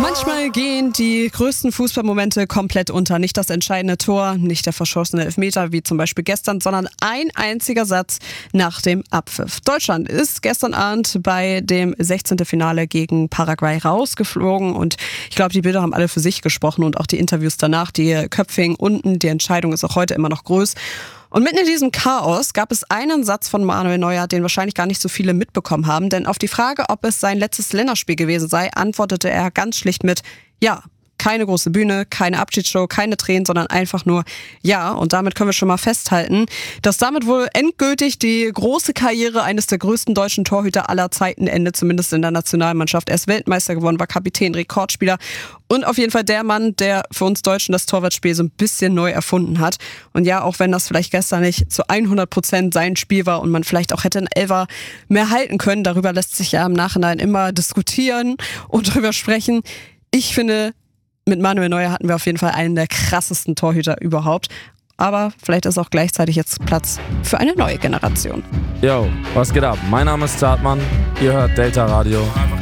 Manchmal gehen die größten Fußballmomente komplett unter. Nicht das entscheidende Tor, nicht der verschossene Elfmeter, wie zum Beispiel gestern, sondern ein einziger Satz nach dem Abpfiff. Deutschland ist gestern Abend bei dem 16. Finale gegen Paraguay rausgeflogen und ich glaube, die Bilder haben alle für sich gesprochen und auch die Interviews danach. Die Köpfe hingen unten, die Entscheidung ist auch heute immer noch groß. Und mitten in diesem Chaos gab es einen Satz von Manuel Neuer, den wahrscheinlich gar nicht so viele mitbekommen haben. Denn auf die Frage, ob es sein letztes Länderspiel gewesen sei, antwortete er ganz schlicht mit Ja. Keine große Bühne, keine Abschiedsshow, keine Tränen, sondern einfach nur ja. Und damit können wir schon mal festhalten, dass damit wohl endgültig die große Karriere eines der größten deutschen Torhüter aller Zeiten endet, zumindest in der Nationalmannschaft. Er ist Weltmeister geworden, war Kapitän, Rekordspieler und auf jeden Fall der Mann, der für uns Deutschen das Torwartspiel so ein bisschen neu erfunden hat. Und ja, auch wenn das vielleicht gestern nicht zu 100% sein Spiel war und man vielleicht auch hätte einen Elfer mehr halten können, darüber lässt sich ja im Nachhinein immer diskutieren und drüber sprechen. Ich finde, mit Manuel Neuer hatten wir auf jeden Fall einen der krassesten Torhüter überhaupt. Aber vielleicht ist auch gleichzeitig jetzt Platz für eine neue Generation. Yo, was geht ab? Mein Name ist Zartmann, ihr hört Delta Radio.